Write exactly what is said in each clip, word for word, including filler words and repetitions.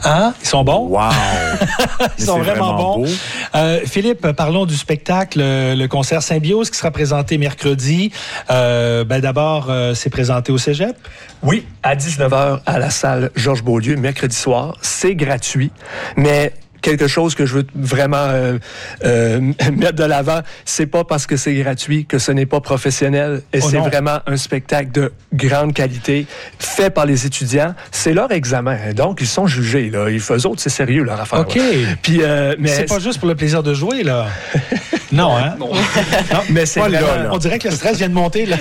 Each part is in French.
Hein? Ils sont bons? Wow! Ils sont vraiment, vraiment bons. Euh, Philippe, parlons du spectacle, le concert Symbiose qui sera présenté mercredi. Euh, ben d'abord, euh, c'est présenté au Cégep? Oui, à dix-neuf heures à la salle Georges Beaulieu, mercredi soir. C'est gratuit, mais quelque chose que je veux vraiment euh, euh, mettre de l'avant, c'est pas parce que c'est gratuit que ce n'est pas professionnel. Et oh c'est non. vraiment un spectacle de grande qualité, fait par les étudiants. C'est leur examen, donc ils sont jugés. Là. Ils font autres, c'est sérieux leur affaire. OK. Puis, euh, mais c'est pas juste pour le plaisir de jouer, là. Non, hein? Non. non mais c'est pas vraiment... là, là. On dirait que le stress vient de monter, là.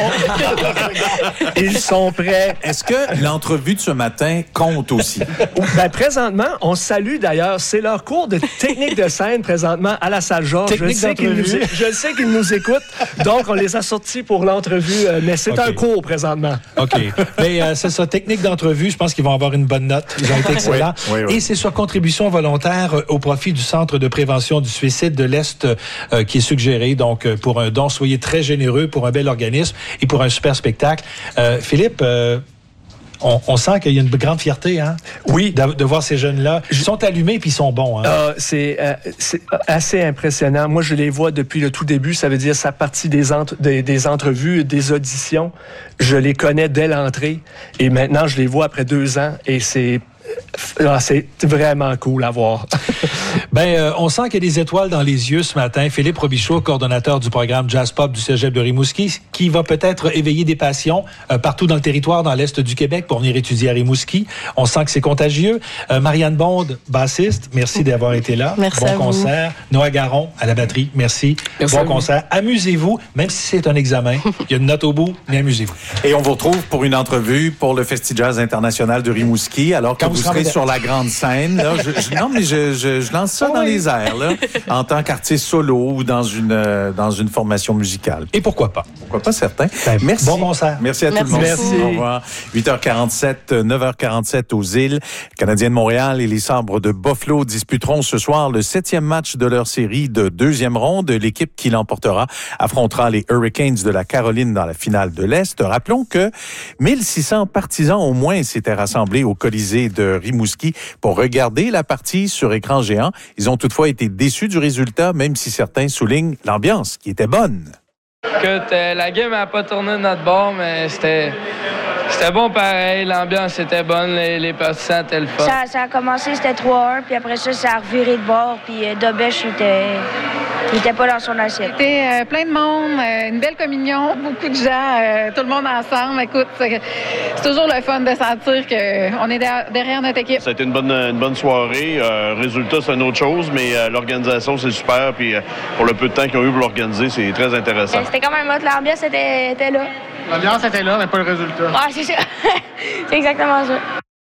Ils sont prêts. Est-ce que l'entrevue de ce matin compte aussi? Ben, présentement, on salue d'ailleurs. C'est leur cours de technique de scène présentement à la salle Georges. Technique je sais qu'ils nous, je sais qu'ils nous écoutent, donc on les a sortis pour l'entrevue, mais c'est okay. un cours présentement. OK. Mais euh, c'est ça, technique d'entrevue, je pense qu'ils vont avoir une bonne note. Ils ont été excellents. Oui, oui, oui. Et c'est sur contribution volontaire euh, au profit du Centre de prévention du suicide de l'Est euh, qui est suggéré. Donc, euh, pour un don, soyez très généreux pour un bel organisme et pour un super spectacle. Euh, Philippe... Euh, On, on sent qu'il y a une grande fierté, hein? Oui. De, de voir ces jeunes-là. Ils sont allumés puis ils sont bons, hein? Euh, c'est, euh, c'est assez impressionnant. Moi, je les vois depuis le tout début. Ça veut dire sa partie des, entre, des, des entrevues, des auditions. Je les connais dès l'entrée. Et maintenant, je les vois après deux ans. Et c'est... Ah, c'est vraiment cool à voir. ben, euh, on sent qu'il y a des étoiles dans les yeux ce matin. Philippe Robichaud, coordonnateur du programme Jazz Pop du Cégep de Rimouski, qui va peut-être éveiller des passions euh, partout dans le territoire, dans l'Est du Québec, pour venir étudier à Rimouski. On sent que c'est contagieux. Euh, Marianne Bond, bassiste, merci d'avoir été là. Merci bon à concert. Vous. Noah Garon, à la batterie, merci. merci bon concert. Amusez-vous, même si c'est un examen. Il y a une note au bout, mais amusez-vous. Et on vous retrouve pour une entrevue pour le Festi Jazz International de Rimouski, alors que Quand vous, vous serez sur la grande scène. Là, je, je, non, mais je, je, je lance ça oh dans oui. les airs, là, en tant qu'artiste solo ou dans une, euh, dans une formation musicale. Et pourquoi pas? Pourquoi pas certain? Ben, merci. Bon concert. Merci à merci tout le monde. Merci. Au revoir. huit heures quarante-sept, neuf heures quarante-sept aux îles. Les Canadiens de Montréal et les Sabres de Buffalo disputeront ce soir le septième match de leur série de deuxième ronde. L'équipe qui l'emportera affrontera les Hurricanes de la Caroline dans la finale de l'Est. Rappelons que mille six cents partisans au moins s'étaient rassemblés au Colisée de Rimouski pour regarder la partie sur écran géant. Ils ont toutefois été déçus du résultat, même si certains soulignent l'ambiance qui était bonne. Écoute, euh, la game n'a pas tourné de notre bord, mais c'était, c'était bon pareil. L'ambiance était bonne, les, les partisans étaient le fun. Ça, ça a commencé, c'était trois un, puis après ça, ça a reviré de bord, puis euh, Dobèche, il était, il était pas dans son assiette. C'était euh, plein de monde, euh, une belle communion, beaucoup de gens, euh, tout le monde ensemble. Écoute, c'est, c'est toujours le fun de sentir qu'on est derrière, derrière notre équipe. Ça a été une bonne, une bonne soirée. Euh, résultat, c'est une autre chose, mais euh, l'organisation, c'est super. Puis euh, pour le peu de temps qu'ils ont eu pour l'organiser, c'est très intéressant. C'était quand même hot, l'ambiance était, était là. L'ambiance était là, mais pas le résultat. Ah, c'est ça. C'est exactement ça.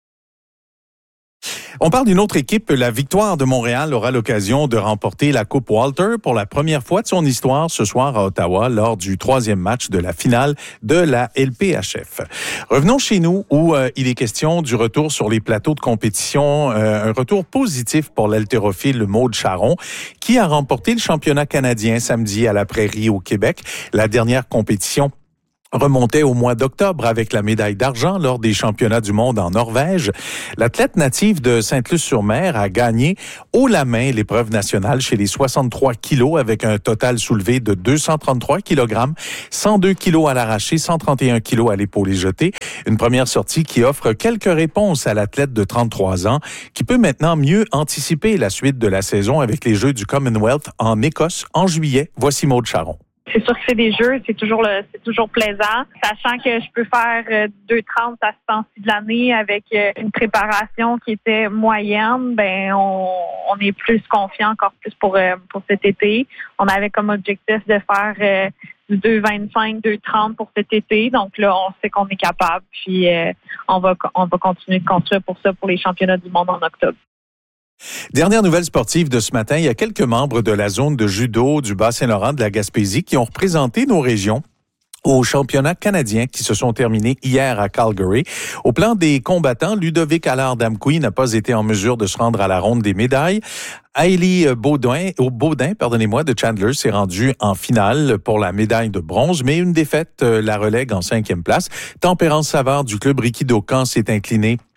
On parle d'une autre équipe. La Victoire de Montréal aura l'occasion de remporter la Coupe Walter pour la première fois de son histoire ce soir à Ottawa lors du troisième match de la finale de la L P H F. Revenons chez nous où euh, il est question du retour sur les plateaux de compétition. Euh, un retour positif pour l'haltérophile Maude Charron qui a remporté le championnat canadien samedi à la Prairie au Québec. La dernière compétition remontait au mois d'octobre avec la médaille d'argent lors des championnats du monde en Norvège. L'athlète native de Sainte-Luce-sur-Mer a gagné haut la main l'épreuve nationale chez les soixante-trois kilos avec un total soulevé de deux cent trente-trois kilogrammes, cent deux kilos à l'arraché, cent trente et un kilos à l'épaulé jeté. Une première sortie qui offre quelques réponses à l'athlète de trente-trois ans qui peut maintenant mieux anticiper la suite de la saison avec les Jeux du Commonwealth en Écosse en juillet. Voici Maude Charron. C'est sûr que c'est des jeux, c'est toujours le, c'est toujours plaisant. Sachant que je peux faire euh, deux trente à ce temps-ci de l'année avec euh, une préparation qui était moyenne, ben on, on est plus confiant encore plus pour euh, pour cet été. On avait comme objectif de faire euh, du deux vingt-cinq, deux trente pour cet été. Donc là, on sait qu'on est capable. Puis euh, on va on va continuer de construire pour ça pour les championnats du monde en octobre. Dernière nouvelle sportive de ce matin, il y a quelques membres de la zone de judo du Bas-Saint-Laurent de la Gaspésie qui ont représenté nos régions aux championnats canadiens qui se sont terminés hier à Calgary. Au plan des combattants, Ludovic Allard-Damkoui n'a pas été en mesure de se rendre à la ronde des médailles. Hailey Baudin, au Baudin, pardonnez-moi, de Chandler s'est rendu en finale pour la médaille de bronze, mais une défaite la relègue en cinquième place. Tempérance Savard du club Rikido Caen s'est incliné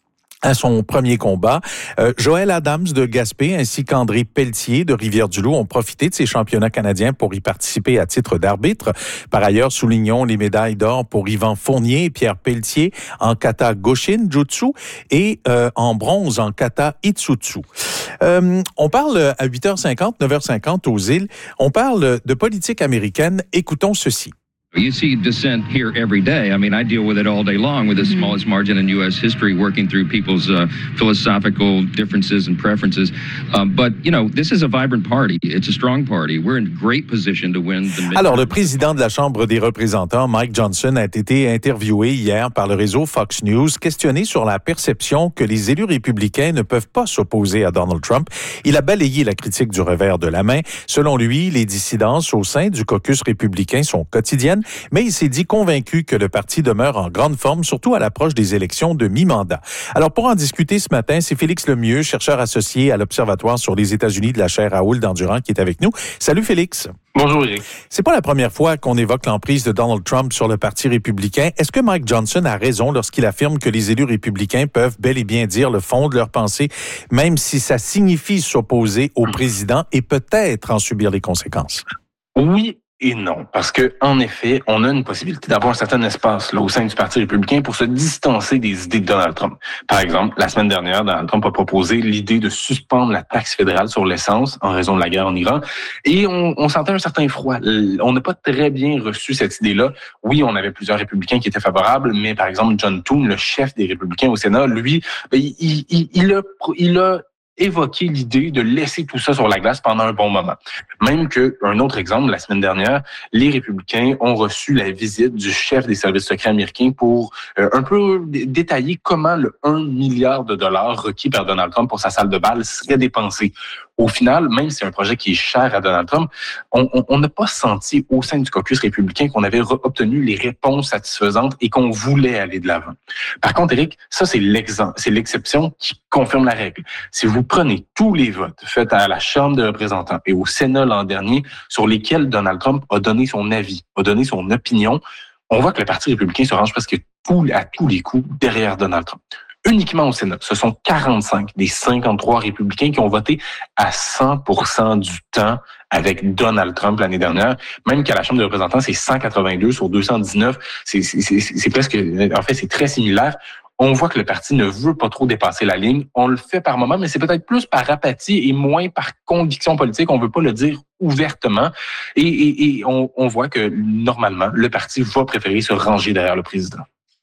à son premier combat. Euh, Joël Adams de Gaspé ainsi qu'André Pelletier de Rivière-du-Loup ont profité de ces championnats canadiens pour y participer à titre d'arbitre. Par ailleurs, soulignons les médailles d'or pour Yvan Fournier et Pierre Pelletier en kata Goshin Jutsu et euh, en bronze en kata Itsutsu. Euh, on parle à huit heures cinquante, neuf heures cinquante aux îles, on parle de politique américaine. Écoutons ceci. You see dissent here every day. I mean, I deal with it all day long with the mm-hmm. smallest margin in U S history, working through people's uh, philosophical differences and preferences. Um, but, you know, this is a vibrant party. It's a strong party. We're in great position to win the midterm. Alors, le président de la Chambre des représentants, Mike Johnson, a été interviewé hier par le réseau Fox News, questionné sur la perception que les élus républicains ne peuvent pas s'opposer à Donald Trump. Il a balayé la critique du revers de la main. Selon lui, les dissidences au sein du caucus républicain sont quotidiennes, mais il s'est dit convaincu que le parti demeure en grande forme, surtout à l'approche des élections de mi-mandat. Alors, pour en discuter ce matin, c'est Félix Lemieux, chercheur associé à l'Observatoire sur les États-Unis de la chaire Raoul d'Endurant, qui est avec nous. Salut Félix. Bonjour Éric. C'est pas la première fois qu'on évoque l'emprise de Donald Trump sur le Parti républicain. Est-ce que Mike Johnson a raison lorsqu'il affirme que les élus républicains peuvent bel et bien dire le fond de leur pensée, même si ça signifie s'opposer au président et peut-être en subir les conséquences? Oui et non, parce que en effet, on a une possibilité d'avoir un certain espace là au sein du Parti républicain pour se distancer des idées de Donald Trump. Par exemple, la semaine dernière, Donald Trump a proposé l'idée de suspendre la taxe fédérale sur l'essence en raison de la guerre en Iran, et on, on sentait un certain froid. On n'a pas très bien reçu cette idée-là. Oui, on avait plusieurs républicains qui étaient favorables, mais par exemple, John Thune, le chef des républicains au Sénat, lui, il, il, il a, il a évoquer l'idée de laisser tout ça sur la glace pendant un bon moment. Même que, un autre exemple, la semaine dernière, les républicains ont reçu la visite du chef des services secrets américains pour euh, un peu détailler comment le un milliard de dollars requis par Donald Trump pour sa salle de bal serait dépensé. Au final, même si c'est un projet qui est cher à Donald Trump, on n'a pas senti au sein du caucus républicain qu'on avait obtenu les réponses satisfaisantes et qu'on voulait aller de l'avant. Par contre, Éric, ça c'est l'exemple, c'est l'exception qui confirme la règle. Si vous prenez tous les votes faits à la Chambre des représentants et au Sénat l'an dernier sur lesquels Donald Trump a donné son avis, a donné son opinion, on voit que le Parti républicain se range presque tout, à tous les coups derrière Donald Trump. Uniquement au Sénat, ce sont quarante-cinq des cinquante-trois républicains qui ont voté à cent pour cent du temps avec Donald Trump l'année dernière. Même qu'à la Chambre des représentants, c'est cent quatre-vingt-deux sur deux cent dix-neuf. C'est, c'est, c'est, c'est presque, en fait, c'est très similaire. On voit que le parti ne veut pas trop dépasser la ligne. On le fait par moment, mais c'est peut-être plus par apathie et moins par conviction politique. On veut pas le dire ouvertement. Et, et, et on, on voit que, normalement, le parti va préférer se ranger derrière le président.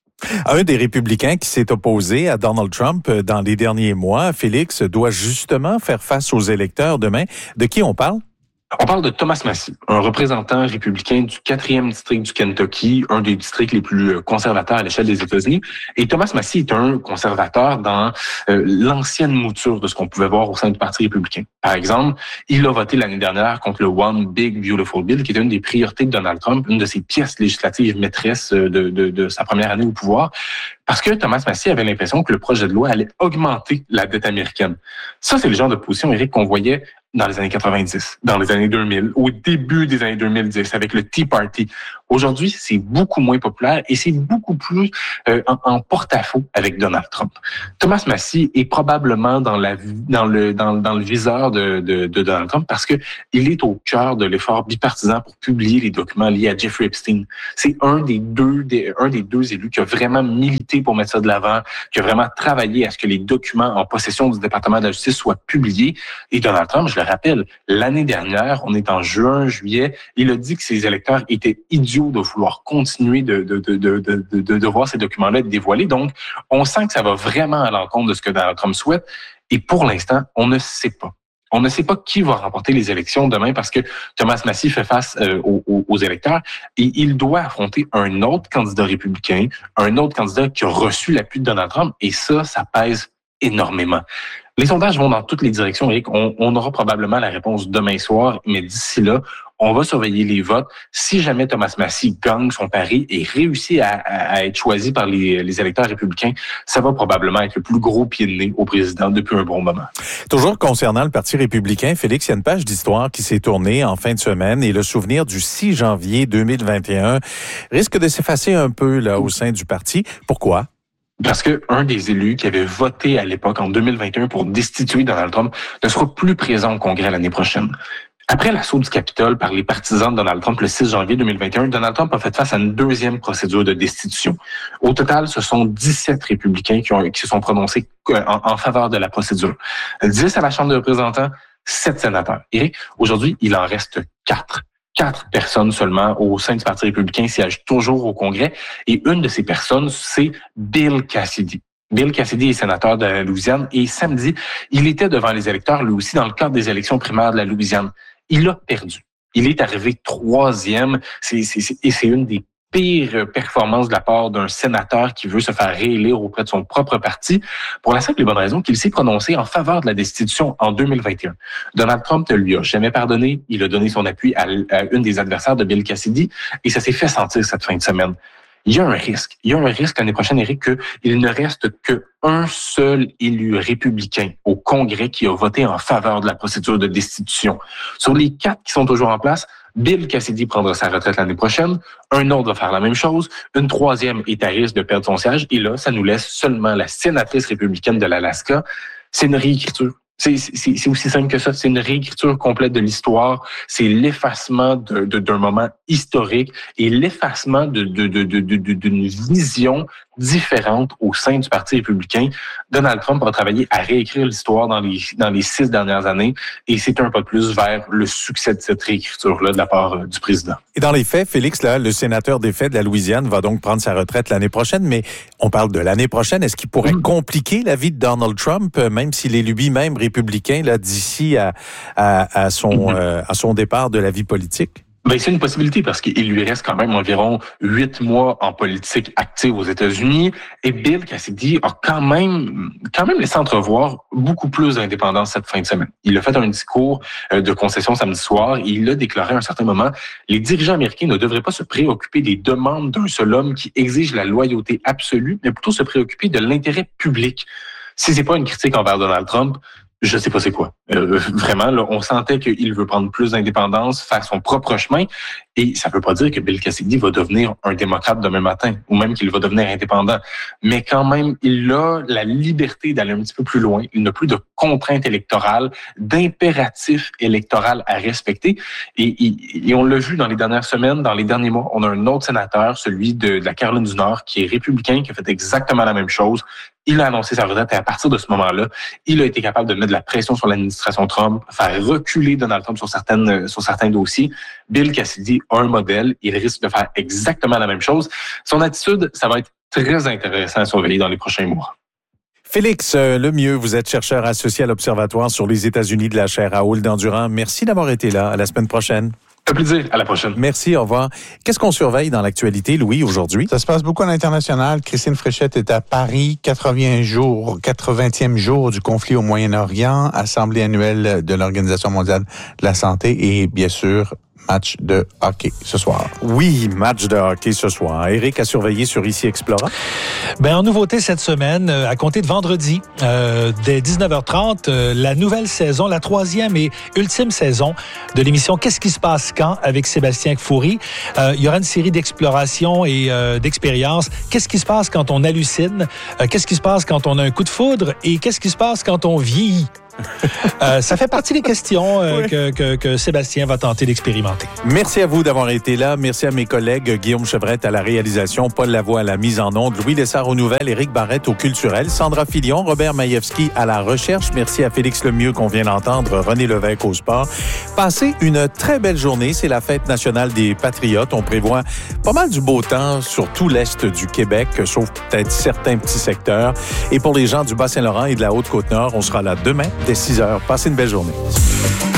Un des républicains qui s'est opposé à Donald Trump dans les derniers mois, Félix, doit justement faire face aux électeurs demain. De qui on parle? On parle de Thomas Massie, un représentant républicain du quatrième district du Kentucky, un des districts les plus conservateurs à l'échelle des États-Unis. Et Thomas Massie est un conservateur dans euh, l'ancienne mouture de ce qu'on pouvait voir au sein du Parti républicain. Par exemple, il a voté l'année dernière contre le One Big Beautiful Bill, qui était une des priorités de Donald Trump, une de ses pièces législatives maîtresses de, de, de sa première année au pouvoir, parce que Thomas Massie avait l'impression que le projet de loi allait augmenter la dette américaine. Ça, c'est le genre de position, Éric, qu'on voyait dans les années quatre-vingt-dix, dans les années deux mille, au début des années deux mille dix, avec le Tea Party. Aujourd'hui, c'est beaucoup moins populaire et c'est beaucoup plus euh, en, en porte-à-faux avec Donald Trump. Thomas Massie est probablement dans la dans le dans, dans le viseur de, de, de Donald Trump parce que il est au cœur de l'effort bipartisan pour publier les documents liés à Jeffrey Epstein. C'est un des deux des, un des deux élus qui a vraiment milité pour mettre ça de l'avant, qui a vraiment travaillé à ce que les documents en possession du département de la justice soient publiés. Et Donald Trump, je le rappelle, l'année dernière, on est en juin, juillet, il a dit que ses électeurs étaient idiots de vouloir continuer de, de, de, de, de, de, de voir ces documents-là être dévoilés. Donc, on sent que ça va vraiment à l'encontre de ce que Donald Trump souhaite. Et pour l'instant, on ne sait pas. On ne sait pas qui va remporter les élections demain parce que Thomas Massie fait face euh, aux, aux, aux électeurs et il doit affronter un autre candidat républicain, un autre candidat qui a reçu l'appui de Donald Trump. Et ça, ça pèse énormément. Les sondages vont dans toutes les directions, Eric. On, on aura probablement la réponse demain soir, mais d'ici là, on va surveiller les votes. Si jamais Thomas Massie gagne son pari et réussit à, à, à être choisi par les, les électeurs républicains, ça va probablement être le plus gros pied de nez au président depuis un bon moment. Toujours concernant le Parti républicain, Félix, il y a une page d'histoire qui s'est tournée en fin de semaine et le souvenir du six janvier deux mille vingt et un risque de s'effacer un peu là au sein du parti. Pourquoi? Parce que un des élus qui avait voté à l'époque, en deux mille vingt et un, pour destituer Donald Trump, ne sera plus présent au Congrès l'année prochaine. Après l'assaut du Capitole par les partisans de Donald Trump le six janvier deux mille vingt et un, Donald Trump a fait face à une deuxième procédure de destitution. Au total, ce sont dix-sept républicains qui, ont, qui se sont prononcés en, en faveur de la procédure. dix à la Chambre des représentants, sept sénateurs. Éric, aujourd'hui, il en reste quatre. Quatre personnes seulement au sein du Parti républicain siègent toujours au Congrès. Et une de ces personnes, c'est Bill Cassidy. Bill Cassidy est sénateur de la Louisiane et samedi, il était devant les électeurs, lui aussi, dans le cadre des élections primaires de la Louisiane. Il a perdu. Il est arrivé troisième. C'est, c'est, c'est, et c'est une des pires performances de la part d'un sénateur qui veut se faire réélire auprès de son propre parti, pour la simple et bonne raison qu'il s'est prononcé en faveur de la destitution en deux mille vingt et un. Donald Trump ne lui a jamais pardonné. Il a donné son appui à, à une des adversaires de Bill Cassidy et ça s'est fait sentir cette fin de semaine. Il y a un risque. Il y a un risque l'année prochaine, Éric, qu'il ne reste qu'un seul élu républicain au Congrès qui a voté en faveur de la procédure de destitution. Sur les quatre qui sont toujours en place, Bill Cassidy prendra sa retraite l'année prochaine. Un autre va faire la même chose. Une troisième est à risque de perdre son siège. Et là, ça nous laisse seulement la sénatrice républicaine de l'Alaska. C'est une réécriture. C'est, c'est, c'est aussi simple que ça. C'est une réécriture complète de l'histoire. C'est l'effacement de, de, d'un moment historique et l'effacement de, de, de, de, de, d'une vision différente au sein du Parti républicain. Donald Trump a travaillé à réécrire l'histoire dans les, dans les six dernières années et c'est un pas de plus vers le succès de cette réécriture-là de la part euh, du président. Et dans les faits, Félix, là, le sénateur défait de la Louisiane va donc prendre sa retraite l'année prochaine, mais on parle de l'année prochaine. Est-ce qu'il pourrait mmh. compliquer la vie de Donald Trump, même s'il est lui-même républicain, là, d'ici à, à, à, son, mmh. euh, à son départ de la vie politique? Ben, c'est une possibilité parce qu'il lui reste quand même environ huit mois en politique active aux États-Unis et Bill Cassidy a quand même, quand même laissé entrevoir beaucoup plus d'indépendance cette fin de semaine. Il a fait un discours de concession samedi soir et il a déclaré à un certain moment, les dirigeants américains ne devraient pas se préoccuper des demandes d'un seul homme qui exige la loyauté absolue, mais plutôt se préoccuper de l'intérêt public. Si c'est pas une critique envers Donald Trump, je sais pas c'est quoi. Euh, vraiment, là, on sentait qu'il veut prendre plus d'indépendance, faire son propre chemin. Et ça veut pas dire que Bill Cassidy va devenir un démocrate demain matin, ou même qu'il va devenir indépendant. Mais quand même, il a la liberté d'aller un petit peu plus loin. Il n'a plus de contraintes électorales, d'impératifs électoraux à respecter. Et, et, et on l'a vu dans les dernières semaines, dans les derniers mois, on a un autre sénateur, celui de, de la Caroline du Nord, qui est républicain, qui a fait exactement la même chose. Il a annoncé sa retraite et à partir de ce moment-là, il a été capable de mettre de la pression sur l'administration Trump, faire reculer Donald Trump sur certaines, sur certains dossiers. Bill Cassidy a un modèle, il risque de faire exactement la même chose. Son attitude, ça va être très intéressant à surveiller dans les prochains mois. Félix Lemieux, vous êtes chercheur associé à l'Observatoire sur les États-Unis de la chaire Raoul Dandurand. Merci d'avoir été là. À la semaine prochaine. Un plaisir. À la prochaine. Merci, au revoir. Qu'est-ce qu'on surveille dans l'actualité, Louis, aujourd'hui? Ça se passe beaucoup à l'international. Christine Fréchette est à Paris, quatre-vingts jours, quatre-vingtième jour du conflit au Moyen-Orient, assemblée annuelle de l'Organisation mondiale de la santé et, bien sûr, match de hockey ce soir. Oui, match de hockey ce soir. Éric a surveillé sur Ici Explora. Ben, en nouveauté cette semaine, à compter de vendredi, euh, dès dix-neuf heures trente, euh, la nouvelle saison, la troisième et ultime saison de l'émission Qu'est-ce qui se passe quand avec Sébastien Kfouri. Euh, il y aura une série d'explorations et euh, d'expériences. Qu'est-ce qui se passe quand on hallucine? Euh, qu'est-ce qui se passe quand on a un coup de foudre? Et qu'est-ce qui se passe quand on vieillit? euh, ça fait partie des questions euh, oui. que, que, que Sébastien va tenter d'expérimenter. Merci à vous d'avoir été là. Merci à mes collègues Guillaume Chevrette à la réalisation, Paul Lavoie à la mise en onde, Louis Lessard aux nouvelles, Éric Barrette au culturel, Sandra Filion, Robert Maïevski à la recherche. Merci à Félix Lemieux qu'on vient d'entendre, René Lévesque au sport. Passez une très belle journée. C'est la fête nationale des Patriotes. On prévoit pas mal du beau temps sur tout l'est du Québec, sauf peut-être certains petits secteurs. Et pour les gens du Bas-Saint-Laurent et de la Haute-Côte-Nord, on sera là demain dès six heures. Passez une belle journée.